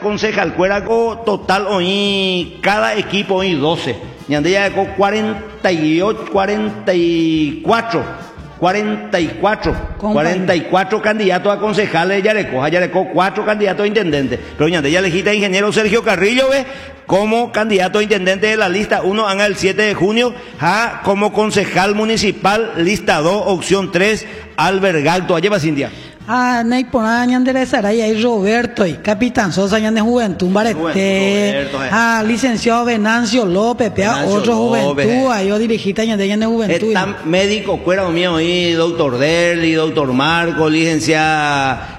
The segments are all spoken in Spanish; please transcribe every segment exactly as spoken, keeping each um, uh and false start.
concejal cueraco total hoy cada equipo hoy doce ñande ya con cuarenta y ocho cuarenta y cuatro cuarenta y cuatro cuarenta y cuatro candidatos a concejales de Yareco, Yareco cuatro candidatos a intendentes, pero ñande ya elegiste a ingeniero Sergio Carrillo ve como candidato a intendente de la lista uno, Anga el siete de junio, a como concejal municipal, lista dos, opción tres, Albert Galto, allá va Cintia. Ah, Ney Pona ñandere Saray ahí Roberto y Capitán Sosa ñande Juventud Barete. Ah, licenciado Venancio López, pea otro Juventud, ahí yo dirigita ñande ñande Juventud. Está médico cuera mío ahí, doctor Derli, doctor Marco, licenciada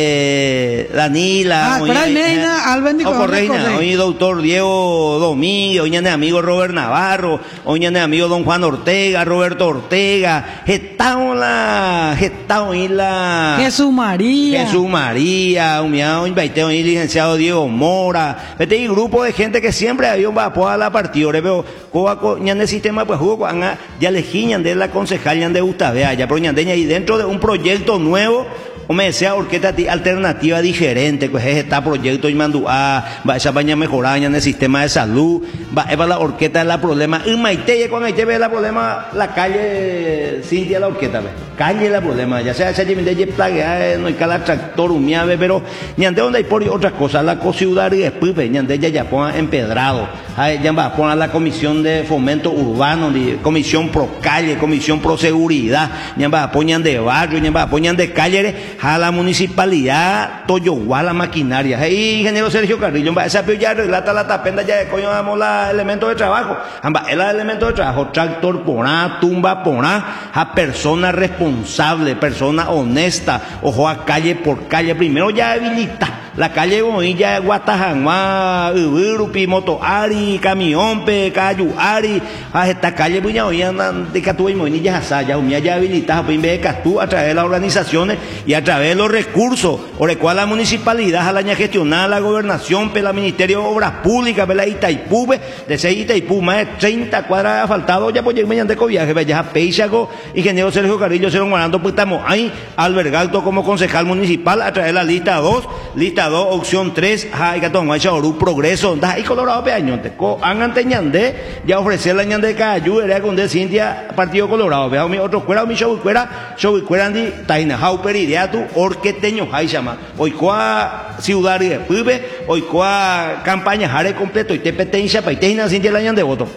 eh, Danila. Ah, pero ahí Medina, Albendico. Hoy doctor Diego Domínguez, hoy ñande amigo Robert Navarro, hoy ñande amigo don Juan Ortega, Roberto Ortega, estamos la, estamos ahí la Jesús María. Jesús María, un miado invitado y licenciado Diego Mora. Este hay grupo de gente que siempre había un vapor a la partida. Pero coaco ñande sistema pues jugo ya legiñan de la concejal ñande Gustavea, ya pero ñande y dentro de un proyecto nuevo. O me decía orquesta alternativa diferente, pues es este proyecto y mandó a va esa baña mejorar en el sistema de salud, va a la orquesta de la problema, y maite cuando hay ve la problema la calle Cintia la orquesta, calle la problema, ya sea esa de plaga, no hay cada tractor humiave, pero ñande donde hay por otras cosas, la ciudad y después ñande ya ya ponga empedrado, ya va a poner la comisión de fomento urbano, comisión pro calle, comisión pro seguridad, ya va a poner de barrio, ya va a poner de calle a la municipalidad Toyoguá la maquinaria. Hey, ingeniero Sergio Carrillo, esa ya relata la tapenda ya de coño damos la elementos de trabajo. Amba, el elemento de trabajo, tractor poná, tumba poná, a persona responsable, persona honesta, ojo a calle por calle, primero ya habilita. La calle Bonilla, Guatajanma, Ubirupi, Motoari, Camión, Cayu, Ari, a esta calle Buña, hoy andan de Catú y Moinilla, Asaya, Umia ya habilitada, pues en vez de Catú, a través de las organizaciones y a través de los recursos, por el cual la municipalidad, a la gestionar la gobernación, la Ministerio de Obras Públicas, la Itaipú, de ese Itaipú, más de treinta cuadras asfaltado, ya pues llegué mediante viaje, ya Peichago, ingeniero Sergio Carrillo, se lo guardando, pues estamos ahí, Albert Galto como concejal municipal, a través de la lista dos, lista dos, opción tres, hay que tomar un progreso, y Colorado Peañonte, han ñande, ya ofrecer la ñande de Cayú, era con de Cintia, Partido Colorado, vea mi otro cuera, mi show cuera, show cuera, andi, taina, hauper, ideatu, orqueteño, hay llama, hoy coa ciudad de Pube, hoy coa campaña, jare completo, y te petencia, pa, y te Cintia la ñande voto.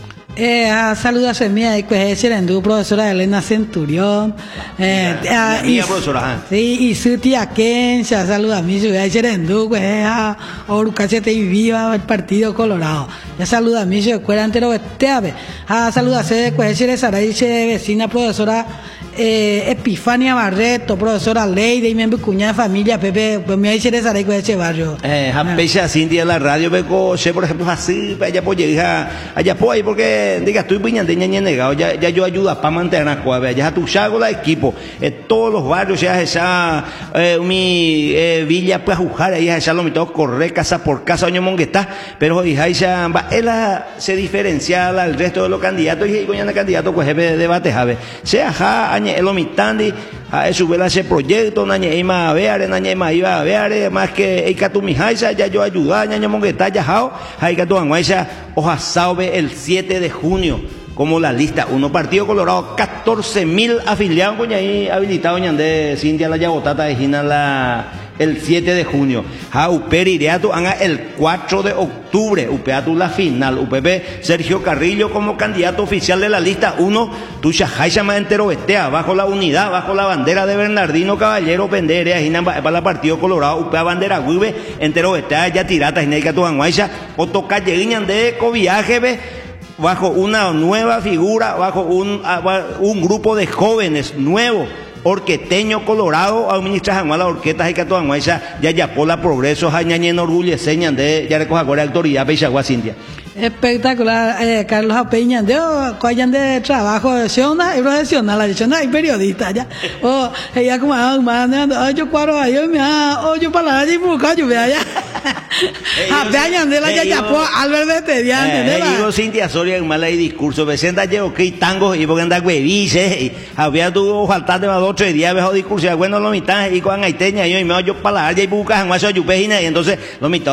Eh, ah, saludos a mi amiga, profesora Elena Centurión. Eh, mira, ah, mía, profesora. Sí, y su tía Kencha, saludos a mi ciudad de Serendú, pues, a Orucase te viva el Partido Colorado. Ya saluda a mi ciudad, cuera entero, este ave. Ah, saludos a pues, ese Saray, vecina, profesora. Eh, Epifania Barreto, profesora Leide y miembro cuñada de familia Pepe, pues me dice esa de ese barrio. Eh, Jampecha Cintia la radio beco, sé por ejemplo así, allá pues hija, allá pues ahí porque diga estoy piñante ña negado, ya ya yo ayuda para mantener la cueva, ya tu chago la equipo, eh, todos los barrios ya esa eh, mi eh, villa pues jugar ahí esa lo mitad correr casa por casa oño mongueta, pero hija ella ella se diferencia al resto de los candidatos y coña de candidato pues jefe de debate, jabe. Sea ja el omitandi a eso vela ese proyecto nañe ima a ver nañe ima iba a ver más que hay que tu mijaisa ya yo ayudar ñaño mongueta ya jao hay que tu anguaisa hoja sabe el siete de junio como la lista uno Partido Colorado catorce mil afiliados coña ahí habilitado ñande Cintia la Yabotata de Gina la el siete de junio. Ha Uper Ireatu haga el cuatro de octubre. Upeatu la final. U P P Sergio Carrillo como candidato oficial de la lista uno. Tucha Jaishama entero Bestea. Bajo la unidad, bajo la bandera de Bernardino Caballero Pendere. Ajina para el Partido Colorado. Upea bandera Guibe. Entero Bestea. Ya tirata. Jineika Tuanguaisha. Oto Calleguiñan de Coviaje. Bajo una nueva figura. Bajo un, un grupo de jóvenes nuevos. Orqueteño Colorado, administra jamás la orquesta y catoanguaisa, ya ya por la progreso, jañañen orgulleseñan de ya recoja con la autoridad Peixagua Cintia. Espectacular, eh, Carlos Apeña, de coyan de trabajo, de zona y profesional, la zona y periodista ya. O ella como ah, manda, yo cuadro ahí, me ah, o yo para allí buscar yo vea ya. Apeña de la ya ya por Albert de Diante, de la. Digo Cintia Soria en mala y discurso, presenta yo que tango y porque anda huevice y había tuvo faltar de dos tres días mejor discurso, bueno lo mitad y con aiteña yo y me yo para allá y buscar en guaso yupejina y entonces lo mitad